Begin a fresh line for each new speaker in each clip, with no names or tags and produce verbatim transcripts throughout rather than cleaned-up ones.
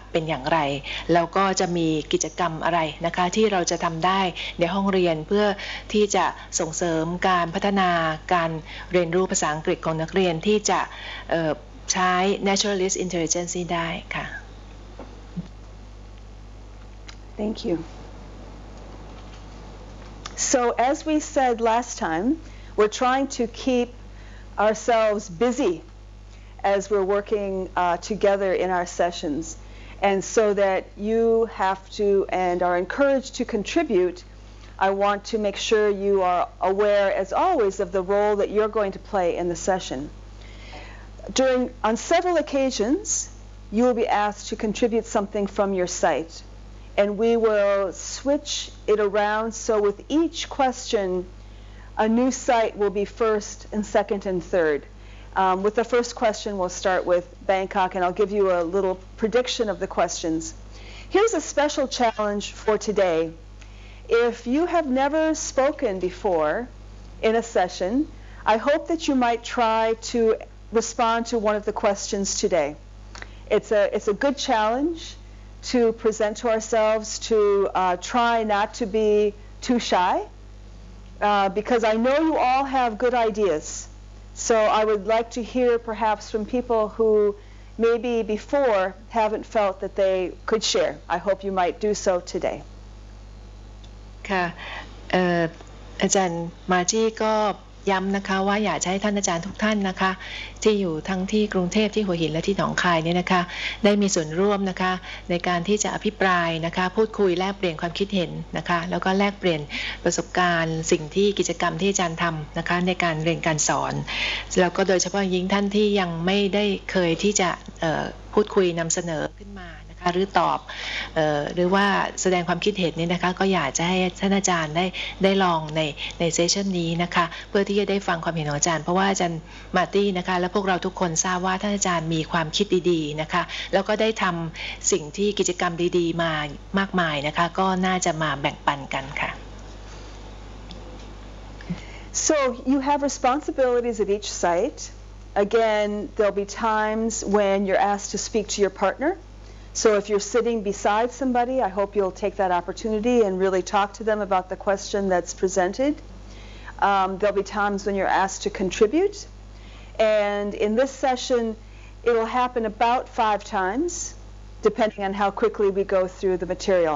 เป็นอย่างไรแล้วก็จะมีกิจกรรมอะไรนะคะที่เราจะทำได้ในห้องเรียนเพื่อที่จะส่งเสริมการพัฒนาการเรียนรู้ภาษาอังกฤษของนักเรียนที่จะใช้ naturalist intelligence ได้ค่ะ
Thank you. So as we said last time, we're trying to keep ourselves busy as we're working uh, together in our sessions, and so that you have to and are encouraged to contribute. I want to make sure you are aware, as always, of the role that you're going to play in the session. During, on several occasions, you will be asked to contribute something from your site, and we will switch it around so with each question, a new site will be first and second and third. Um, with the first question, we'll start with Bangkok, and I'll give you a little prediction of the questions. Here's a special challenge for today. If you have never spoken before in a session, I hope that you might try to respond to one of the questions today. It's a, it's a good challenge to present to ourselves, to uh, try not to be too shy, uh, because I know you all have good ideas. So I would like to hear perhaps from people who maybe before haven't felt that they could share. I hope you might do so today.
ค่ะอาจารย์มาจี้ก็ย้ำนะคะว่าอยากให้ท่านอาจารย์ทุกท่านนะคะที่อยู่ทั้งที่กรุงเทพที่หัวหินและที่หนองคายเนี่ยนะคะได้มีส่วนร่วมนะคะในการที่จะอภิปรายนะคะพูดคุยแลกเปลี่ยนความคิดเห็นนะคะแล้วก็แลกเปลี่ยนประสบการณ์สิ่งที่กิจกรรมที่อาจารย์ทำนะคะในการเรียนการสอนแล้วก็โดยเฉพาะยิ่งท่านที่ยังไม่ได้เคยที่จะพูดคุยนำเสนอขึ้นมาหรือตอบเอ่อหรือว่าแสดงความคิดเห็นนี่นะคะก็อยากจะให้ท่านอาจารย์ได้ได้ลองในในเซสชันนี้นะคะเพื่อที่จะได้ฟังความเห็นของอาจารย์เพราะว่าอาจารย์มาร์ตี้นะคะและพวกเราทุกคนทราบว่าท่านอาจารย์มีความคิดดีๆนะคะแล้วก็ได้ทำสิ่งที่กิจกรรมดีๆมามากมายนะคะก็น่าจะมาแบ่งปันกันค่ะ
So you have responsibilities at each site. Again, there'll be times when you're asked to speak to your partner. So if you're sitting beside somebody, I hope you'll take that opportunity and really talk to them about the question that's presented. Um, there'll be times when you're asked to contribute. And in this session, it'll happen about five times, depending on how quickly we go through the material.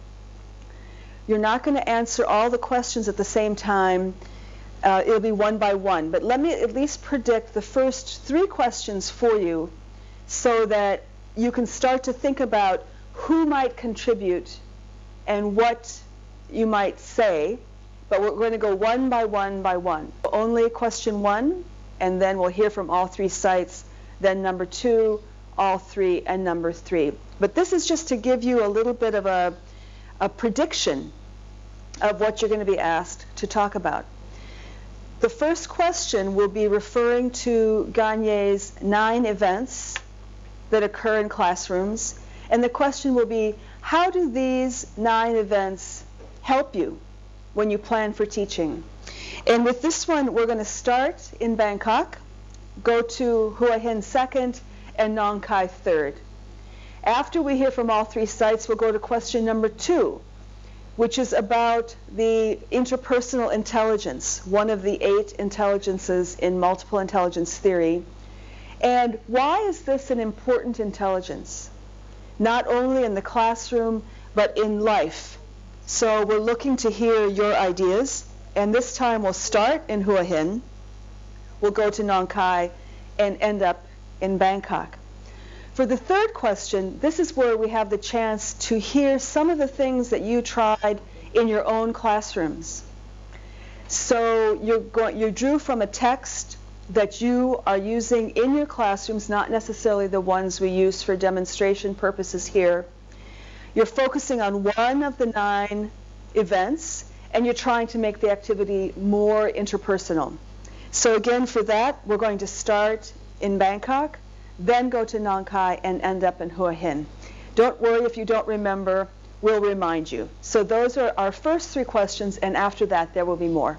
You're not going to answer all the questions at the same time. Uh, it'll be one by one. But let me at least predict the first three questions for you so that you can start to think about who might contribute and what you might say, but we're going to go one by one by one. Only question one, and then we'll hear from all three sites, then number two, all three, and number three. But this is just to give you a little bit of a, a prediction of what you're going to be asked to talk about. The first question will be referring to Gagne's nine events that occur in classrooms, and the question will be, how do these nine events help you when you plan for teaching? And with this one, we're going to start in Bangkok, go to Hua Hin second, and Nong Khai third. After we hear from all three sites, we'll go to question number two, which is about the interpersonal intelligence, one of the eight intelligences in multiple intelligence theory. And why is this an important intelligence? Not only in the classroom, but in life. So we're looking to hear your ideas. And this time we'll start in Hua Hin. We'll go to Nong Khai and end up in Bangkok. For the third question, this is where we have the chance to hear some of the things that you tried in your own classrooms. So you're going, you drew from a text that you are using in your classrooms, not necessarily the ones we use for demonstration purposes here. You're focusing on one of the nine events, and you're trying to make the activity more interpersonal. So again, for that, we're going to start in Bangkok, then go to Nong Khai, and end up in Hua Hin. Don't worry if you don't remember, we'll remind you. So those are our first three questions, and after that, there will be more.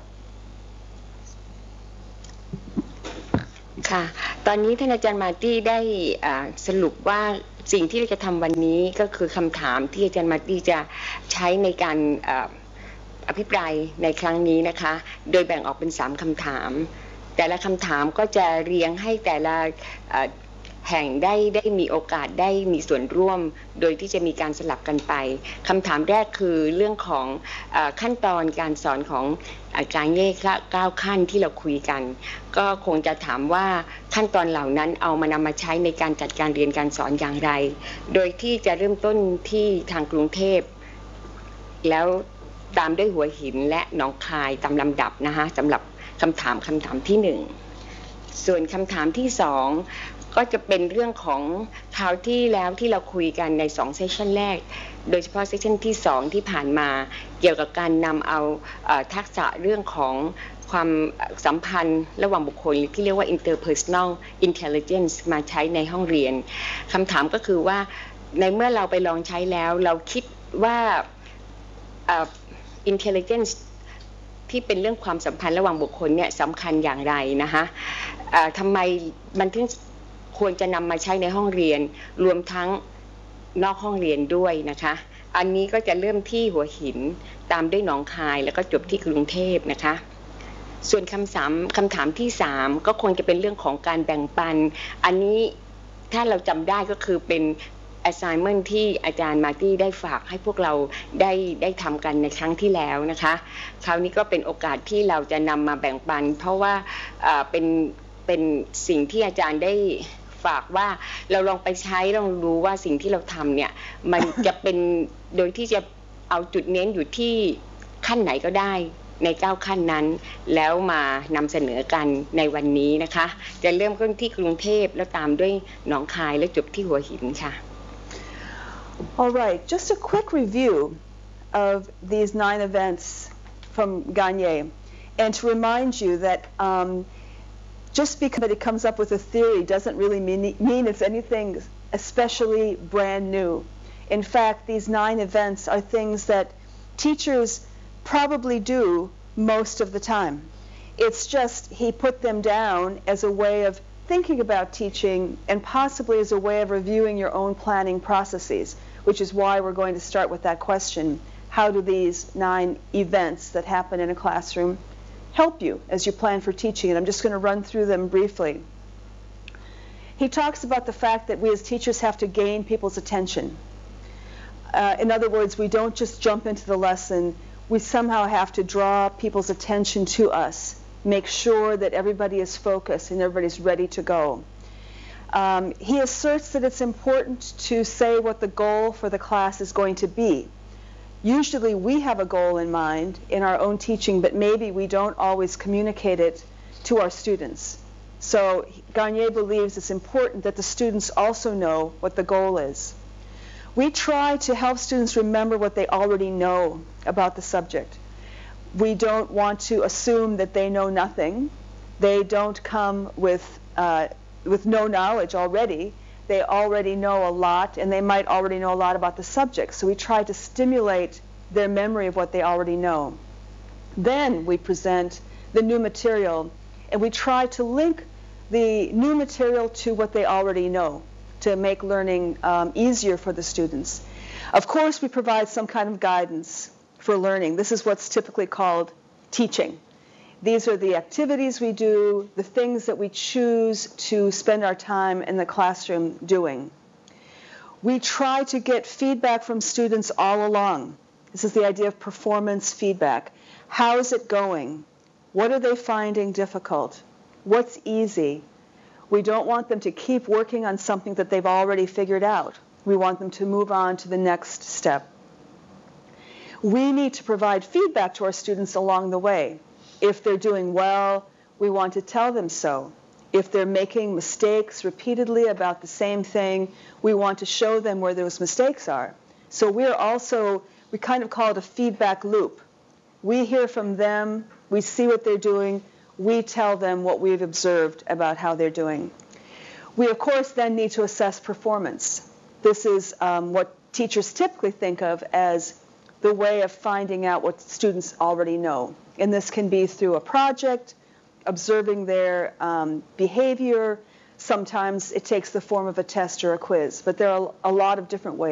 ค่ะตอนนี้ท่านอาจารย์มาร์ตี้ได้สรุปว่า
สิ่งที่เราจะทำวันนี้ก็คือคำถามที่อาจารย์มาร์ตี้จะใช้ในการอภิปรายในครั้งนี้นะคะโดยแบ่งออกเป็นสามคำถามแต่ละคำถามก็จะเรียงให้แต่ละแห่งได้ได้มีโอกาสได้มีส่วนร่วมโดยที่จะมีการสลับกันไปคำถามแรกคือเรื่องของเอ่อขั้นตอนการสอนของอาจารย์เย่เก้าขั้นที่เราคุยกันก็คงจะถามว่าขั้นตอนเหล่านั้นเอามานำมาใช้ในการจัดการเรียนการสอนอย่างไรโดยที่จะเริ่มต้นที่ทางกรุงเทพแล้วตามด้วยหัวหินและหนองคายตามลำดับนะคะสำหรับคำถามคำถามที่หนึ่งส่วนคำถามที่สองก็จะเป็นเรื่องของคราวที่แล้วที่เราคุยกันในสองเซสชันแรกโดยเฉพาะเซสชันที่สองที่ผ่านมาเกี่ยวกับการนำเอาทักษะเรื่องของความสัมพันธ์ระหว่างบุคคลที่เรียกว่า interpersonal intelligence มาใช้ในห้องเรียนคำถามก็คือว่าในเมื่อเราไปลองใช้แล้วเราคิดว่า intelligence ที่เป็นเรื่องความสัมพันธ์ระหว่างบุคคลเนี่ยสำคัญอย่างไรนะคะทำไมมันถึงควรจะนำมาใช้ในห้องเรียนรวมทั้งนอกห้องเรียนด้วยนะคะอันนี้ก็จะเริ่มที่หัวหินตามด้วยหนองคายแล้วก็จบที่กรุงเทพนะคะส่วนคำถามคำถามที่สามก็คงจะเป็นเรื่องของการแบ่งปันอันนี้ถ้าเราจำได้ก็คือเป็น assignment ที่อาจารย์มาร์ตี้ได้ฝากให้พวกเราได้ได้ทำกันในครั้งที่แล้วนะคะคราวนี้ก็เป็นโอกาสที่เราจะนำมาแบ่งปันเพราะว่าเป็นเป็นสิ่งที่อาจารย์ได้ฝากว่าเราลองไปใช้ลองรู้ว่าสิ่งที่เราทำเนี่ยมันจะเป็นโดยที่จะเอาจุดเน้นอยู่ที่ขั้นไหนก็ได้ในเก้าขั้นนั้นแล้วมานำเสนอกันในวันนี้นะคะจะเริ่มต้นที่กรุงเทพแล้วตามด้วยหนองคายแล้วจบที่หัวหินค่ะ
All right, just a quick review of these nine events from Gagne and to remind you that um, just because it comes up with a theory doesn't really mean, mean it's anything especially brand new. In fact, these nine events are things that teachers probably do most of the time. It's just he put them down as a way of thinking about teaching and possibly as a way of reviewing your own planning processes, which is why we're going to start with that question. How do these nine events that happen in a classroom help you as you plan for teaching? And I'm just going to run through them briefly. He talks about the fact that we as teachers have to gain people's attention. Uh, in other words, we don't just jump into the lesson. We somehow have to draw people's attention to us, make sure that everybody is focused and everybody's ready to go. Um, he asserts that it's important to say what the goal for the class is going to be. Usually we have a goal in mind in our own teaching, but maybe we don't always communicate it to our students. So Gagne believes it's important that the students also know what the goal is. We try to help students remember what they already know about the subject. We don't want to assume that they know nothing. They don't come with, uh, with no knowledge already. They already know a lot, and they might already know a lot about the subject. So we try to stimulate their memory of what they already know. Then we present the new material, and we try to link the new material to what they already know to make learning um, easier for the students. Of course, we provide some kind of guidance for learning. This is what's typically called teaching. These are the activities we do, the things that we choose to spend our time in the classroom doing. We try to get feedback from students all along. This is the idea of performance feedback. How is it going? What are they finding difficult? What's easy? We don't want them to keep working on something that they've already figured out. We want them to move on to the next step. We need to provide feedback to our students along the way. If they're doing well, we want to tell them so. If they're making mistakes repeatedly about the same thing, we want to show them where those mistakes are. So we're also, we kind of call it a feedback loop. We hear from them, we see what they're doing, we tell them what we've observed about how they're doing. We, of course, then need to assess performance. This is um, what teachers typically think of as the way of finding out what students already know. And this can be through a project, observing their um, behavior, Sometimes it takes the form of a test or a quiz, but there are a lot of different ways.